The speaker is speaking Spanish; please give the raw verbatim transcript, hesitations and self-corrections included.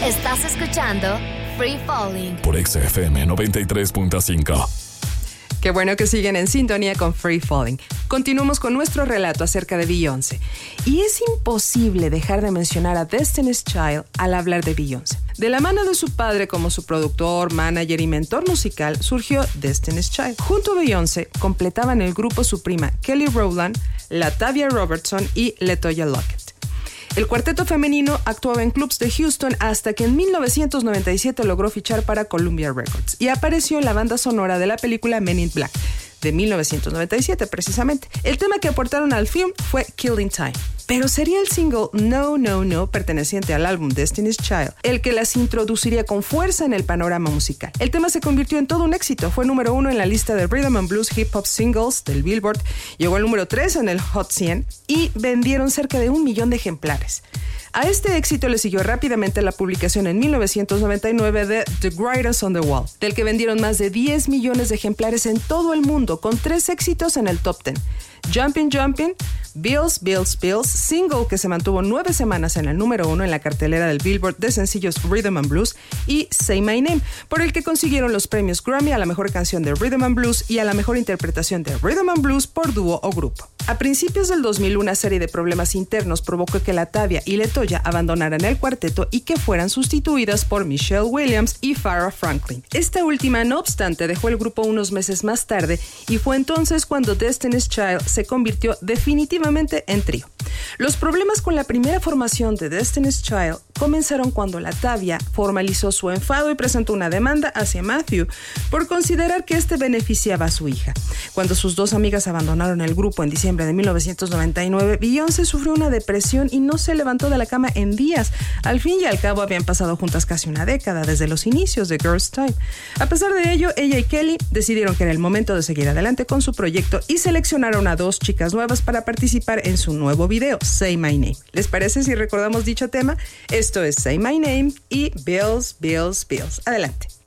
Estás escuchando Free Falling por X F M noventa y tres punto cinco. Qué bueno que siguen en sintonía con Free Falling. Continuamos con nuestro relato acerca de Beyoncé. Y es imposible dejar de mencionar a Destiny's Child al hablar de Beyoncé. De la mano de su padre como su productor, manager y mentor musical, surgió Destiny's Child. Junto a Beyoncé completaban el grupo su prima Kelly Rowland, LaTavia Robertson y LeToya Luckett. El cuarteto femenino actuaba en clubs de Houston hasta que en mil novecientos noventa y siete logró fichar para Columbia Records y apareció en la banda sonora de la película Men in Black, de mil novecientos noventa y siete precisamente. El tema que aportaron al film fue Killing Time. Pero sería el single No, No, No, perteneciente al álbum Destiny's Child, el que las introduciría con fuerza en el panorama musical. El tema se convirtió en todo un éxito. Fue número uno en la lista de Rhythm and Blues Hip Hop Singles del Billboard, llegó al número tres en el Hot cien y vendieron cerca de un millón de ejemplares. A este éxito le siguió rápidamente la publicación en mil novecientos noventa y nueve de The Greatest on the Wall, del que vendieron más de diez millones de ejemplares en todo el mundo, con tres éxitos en el top diez. Jumpin' Jumpin', Bills, Bills, Bills, single que se mantuvo nueve semanas en el número uno en la cartelera del Billboard de sencillos Rhythm and Blues, y Say My Name, por el que consiguieron los premios Grammy a la mejor canción de Rhythm and Blues y a la mejor interpretación de Rhythm and Blues por dúo o grupo. A principios del dos mil, una serie de problemas internos provocó que LaTavia y LeToya abandonaran el cuarteto y que fueran sustituidas por Michelle Williams y Farrah Franklin. Esta última, no obstante, dejó el grupo unos meses más tarde y fue entonces cuando Destiny's Child se convirtió definitivamente en trío. Los problemas con la primera formación de Destiny's Child comenzaron cuando LaTavia formalizó su enfado y presentó una demanda hacia Matthew por considerar que este beneficiaba a su hija. Cuando sus dos amigas abandonaron el grupo en diciembre de mil novecientos noventa y nueve, Beyoncé sufrió una depresión y no se levantó de la cama en días. Al fin y al cabo habían pasado juntas casi una década desde los inicios de Girls' Tyme. A pesar de ello, ella y Kelly decidieron que era el momento de seguir adelante con su proyecto y seleccionaron a dos chicas nuevas para participar en su nuevo video, Say My Name. ¿Les parece si recordamos dicho tema? Esto es Say My Name y Bills, Bills, Bills. Adelante.